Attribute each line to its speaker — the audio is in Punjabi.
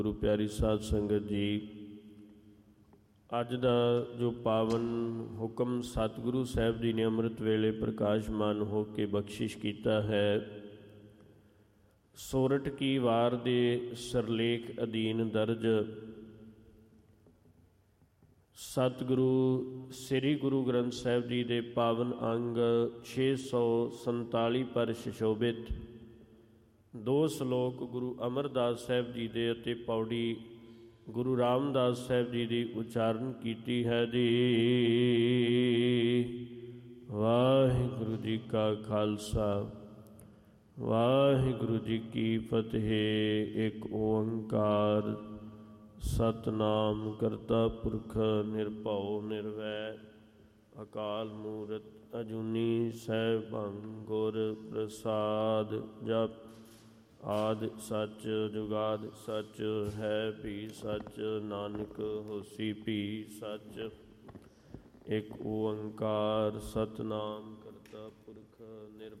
Speaker 1: ਗੁਰੂ ਪਿਆਰੀ ਸਾਧ ਸੰਗਤ ਜੀ, ਅੱਜ ਦਾ ਜੋ ਪਾਵਨ ਹੁਕਮ ਸਤਿਗੁਰੂ ਸਾਹਿਬ ਜੀ ਨੇ ਅੰਮ੍ਰਿਤ ਵੇਲੇ ਪ੍ਰਕਾਸ਼ਮਾਨ ਹੋ ਕੇ ਬਖਸ਼ਿਸ਼ ਕੀਤਾ ਹੈ। ਸੋਰਠ ਕੀ ਵਾਰ ਦੇ ਸਿਰਲੇਖ ਅਧੀਨ ਦਰਜ ਸਤਿਗੁਰੂ ਸ੍ਰੀ ਗੁਰੂ ਗ੍ਰੰਥ ਸਾਹਿਬ ਜੀ ਦੇ ਪਾਵਨ ਅੰਗ 647 ਪਰ ਸੁਸ਼ੋਭਿਤ 2 ਸ਼ਲੋਕ ਗੁਰੂ ਅਮਰਦਾਸ ਸਾਹਿਬ ਜੀ ਦੇ ਅਤੇ ਪੌੜੀ ਗੁਰੂ ਰਾਮਦਾਸ ਸਾਹਿਬ ਜੀ ਦੀ ਉਚਾਰਨ ਕੀਤੀ ਹੈ ਜੀ। ਵਾਹਿਗੁਰੂ ਜੀ ਕਾ ਖਾਲਸਾ, ਵਾਹਿਗੁਰੂ ਜੀ ਕੀ ਫਤਿਹ। ਇੱਕ ਓੰਕਾਰ ਸਤਿਨਾਮ ਕਰਤਾ ਪੁਰਖ ਨਿਰਭਉ ਨਿਰਵੈਰ ਅਕਾਲ ਮੂਰਤ ਅਜੂਨੀ ਸੈਭੰ ਗੁਰ ਪ੍ਰਸਾਦ। ਜਪ ਆਦਿ ਸੱਚ ਜੁਗਾਦਿ ਸੱਚ ਹੈ ਵੀ ਸੱਚ, ਨਾਨਕ ਹੋਸੀ ਵੀ ਸੱਚ। ਇੱਕ ਓੰਕਾਰ ਸਤਿਨਾਮ ਕਰਤਾ ਪੁਰਖ ਨਿਰਭਉ